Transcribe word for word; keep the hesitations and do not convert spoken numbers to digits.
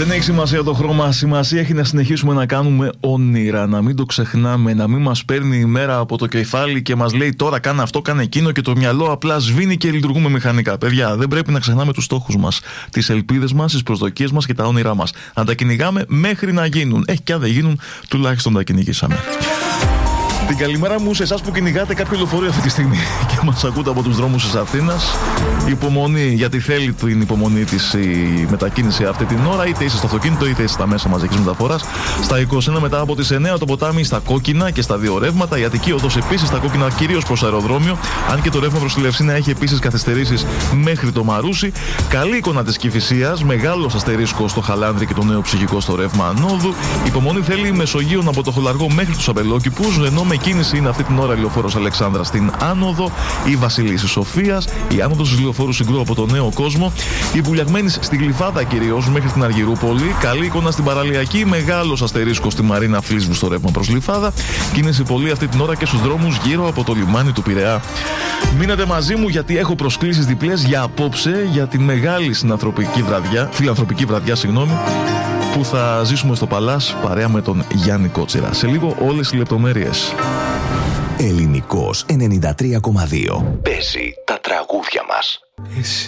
Δεν έχει σημασία το χρώμα. Σημασία έχει να συνεχίσουμε να κάνουμε όνειρα, να μην το ξεχνάμε, να μην μας παίρνει η μέρα από το κεφάλι και μας λέει τώρα κάνε αυτό, κάνε εκείνο και το μυαλό απλά σβήνει και λειτουργούμε μηχανικά. Παιδιά, δεν πρέπει να ξεχνάμε τους στόχους μας, τις ελπίδες μας, τις προσδοκίες μας και τα όνειρά μας. Να τα κυνηγάμε μέχρι να γίνουν. Έχει και αν δεν γίνουν, τουλάχιστον τα κυνηγήσαμε. Την καλημέρα μου σε εσάς που κυνηγάτε κάποιο λεωφορείο αυτή τη στιγμή και μας ακούτε από τους δρόμους της Αθήνας. Υπομονή, γιατί θέλει την υπομονή της η μετακίνηση αυτή την ώρα, είτε είσαι στο αυτοκίνητο είτε είσαι στα μέσα μαζικής μεταφοράς. Στα είκοσι ένα μετά από τις εννιά το ποτάμι στα κόκκινα και στα δύο ρεύματα. Η Αττική οδός επίσης στα κόκκινα κυρίως προς αεροδρόμιο. Αν και το ρεύμα προς τη Λευσίνα έχει επίσης καθυστερήσεις μέχρι το Μαρούσι. Καλή εικόνα της Κηφισίας, μεγάλος αστερίσκος στο Χαλάνδρι και το νέο ψυχικό στο ρεύμα Ανόδου. Υπομονή θέλει η Μεσογείων από το Χολαργό μέχρι τους Αμπελόκηπους, ενώ με κίνηση είναι αυτή την ώρα η λεωφόρος Αλεξάνδρα στην Άνοδο, η Βασιλίσσης Σοφίας, η άνοδος της λεωφόρου Συγκρού από το Νέο Κόσμο, η Βουλιαγμένης στη Γλυφάδα κυρίως μέχρι την Αργυρούπολη. Καλή εικόνα στην Παραλιακή, μεγάλος αστερίσκος στη Μαρίνα Φλίσβου στο ρεύμα προς Γλυφάδα. Κίνηση πολύ αυτή την ώρα και στους δρόμους γύρω από το λιμάνι του Πειραιά. Μείνετε μαζί μου γιατί έχω προσκλήσεις διπλές για απόψε, για τη μεγάλη συνανθρωπική βραδιά, φιλανθρωπική βραδιά, συγγνώμη, που θα ζήσουμε στο Παλάς παρέα με τον Γιάννη Κότσιρα. Σε λίγο όλες οι λεπτομέρειες. Ελληνικός ενενήντα τρία κόμμα δύο. Παίζει τα τραγούδια μας.